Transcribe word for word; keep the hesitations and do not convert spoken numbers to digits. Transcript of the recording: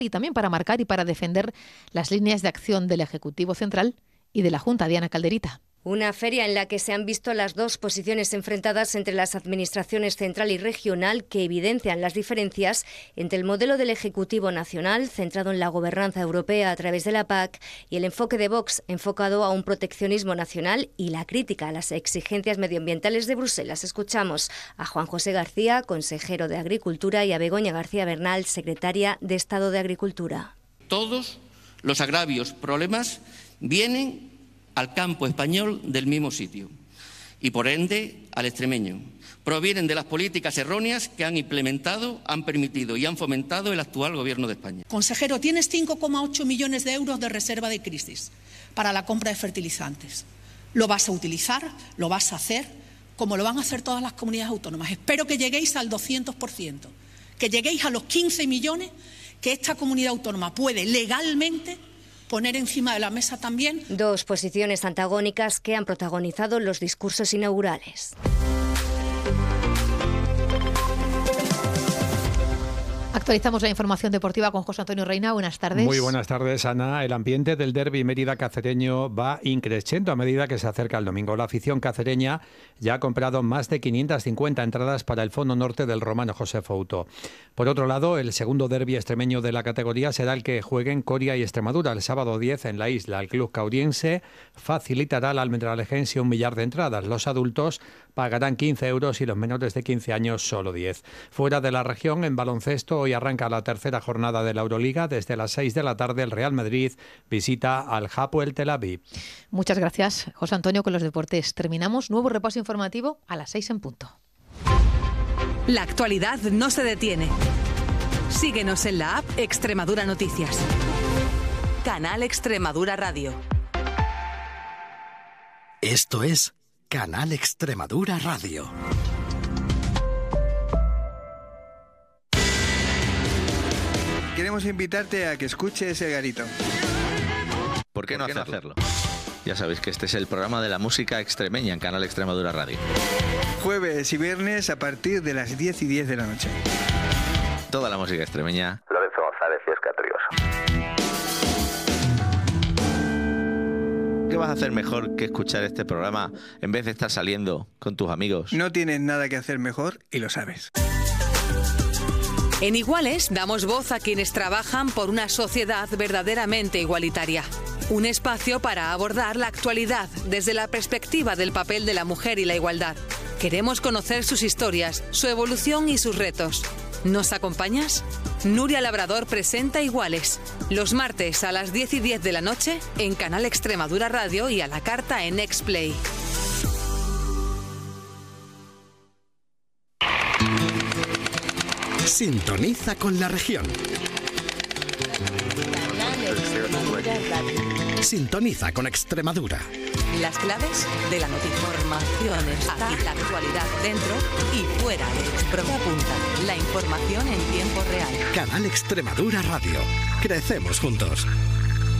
y también para marcar y para defender las líneas de acción del Ejecutivo Central y de la Junta. Diana Calderita. Una feria en la que se han visto las dos posiciones enfrentadas entre las administraciones central y regional, que evidencian las diferencias entre el modelo del Ejecutivo Nacional, centrado en la gobernanza europea a través de la P A C, y el enfoque de Vox, enfocado a un proteccionismo nacional y la crítica a las exigencias medioambientales de Bruselas. Escuchamos a Juan José García, consejero de Agricultura, y a Begoña García Bernal, secretaria de Estado de Agricultura. Todos los agravios, problemas, vienen al campo español del mismo sitio y, por ende, al extremeño. Provienen de las políticas erróneas que han implementado, han permitido y han fomentado el actual Gobierno de España. Consejero, tienes cinco coma ocho millones de euros de reserva de crisis para la compra de fertilizantes. ¿Lo vas a utilizar? ¿Lo vas a hacer? Como lo van a hacer todas las comunidades autónomas. Espero que lleguéis al doscientos por ciento, que lleguéis a los quince millones que esta comunidad autónoma puede legalmente poner encima de la mesa también. Dos posiciones antagónicas que han protagonizado los discursos inaugurales. Actualizamos la información deportiva con José Antonio Reina. Buenas tardes. Muy buenas tardes, Ana. El ambiente del derbi Mérida-Cacereño va increciendo a medida que se acerca el domingo. La afición cacereña ya ha comprado más de quinientas cincuenta entradas para el Fondo Norte del Romano José Fouto. Por otro lado, el segundo derbi extremeño de la categoría será el que jueguen Coria y Extremadura el sábado diez en la isla. El club cauriense facilitará al almendralejense un millar de entradas. Los adultos pagarán quince euros y los menores de quince años solo diez. Fuera de la región, en baloncesto, hoy arranca la tercera jornada de la Euroliga. Desde las seis de la tarde el Real Madrid visita al Hapoel Tel Aviv. Muchas gracias, José Antonio. Con los deportes terminamos. Nuevo repaso informativo a las seis en punto. La actualidad no se detiene. Síguenos en la app Extremadura Noticias. Canal Extremadura Radio. Esto es Canal Extremadura Radio. Queremos invitarte a que escuches El Garito. ¿Por qué no hacerlo? Ya sabéis que este es el programa de la música extremeña en Canal Extremadura Radio. Jueves y viernes a partir de las diez y diez de la noche. Toda la música extremeña. Lorenzo González y Óscar Trioso. ¿Qué vas a hacer mejor que escuchar este programa en vez de estar saliendo con tus amigos? No tienes nada que hacer mejor y lo sabes. En Iguales damos voz a quienes trabajan por una sociedad verdaderamente igualitaria. Un espacio para abordar la actualidad desde la perspectiva del papel de la mujer y la igualdad. Queremos conocer sus historias, su evolución y sus retos. ¿Nos acompañas? Nuria Labrador presenta Iguales, los martes a las diez y diez de la noche en Canal Extremadura Radio y a la carta en Nextplay. Sintoniza con la región. Sintoniza con Extremadura. Las claves de la noticia. Información está. Aquí la actualidad dentro y fuera de Extremadura. Punta. La información en tiempo real. Canal Extremadura Radio. Crecemos juntos.